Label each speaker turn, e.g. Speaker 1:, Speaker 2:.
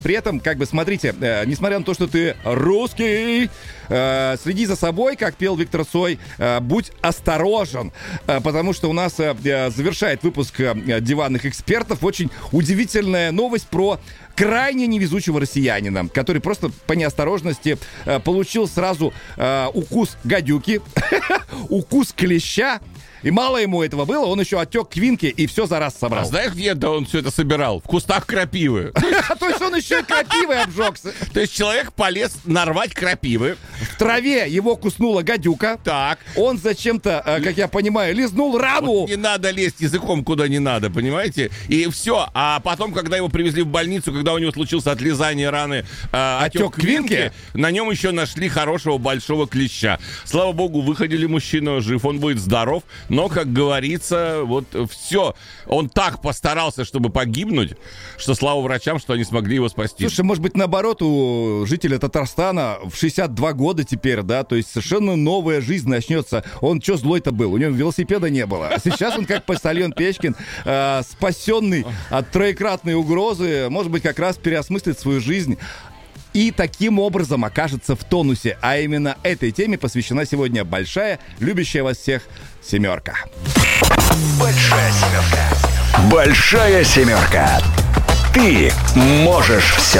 Speaker 1: При этом, как бы, смотрите, несмотря на то, что ты русский, следи за собой, как пел Виктор Цой, будь осторожен, потому что у нас завершает выпуск «Диванных экспертов» очень удивительная новость про крайне невезучего россиянина, который просто по неосторожности получил сразу укус гадюки, укус клеща. И мало ему этого было, он еще оттек к Винке и все за раз собрал.
Speaker 2: А знаешь, где-то он все это собирал? В кустах крапивы.
Speaker 1: То есть он еще и крапивой обжегся.
Speaker 2: То есть человек полез нарвать крапивы.
Speaker 1: В траве его куснула гадюка.
Speaker 2: Так.
Speaker 1: Он зачем-то, как я понимаю, лизнул рану.
Speaker 2: Вот не надо лезть языком куда не надо, понимаете? И все. А потом, когда его привезли в больницу, когда у него случился от лизания раны отек Квинки, на нем еще нашли хорошего большого клеща. Слава богу, выходили мужчина жив, он будет здоров. Но, как говорится, вот все. Он так постарался, чтобы погибнуть, что слава врачам, что они смогли его спасти.
Speaker 1: Слушай, может быть, наоборот, у жителя Татарстана в 62 года теперь, да, то есть совершенно новая жизнь начнется. Он что злой-то был? У него велосипеда не было. А сейчас он, как почтальон Печкин, спасенный от троекратной угрозы, может быть, как раз переосмыслит свою жизнь. И таким образом окажется в тонусе. А именно этой теме посвящена сегодня большая, любящая вас всех семерка.
Speaker 3: Большая семерка. Большая семерка. Ты можешь все.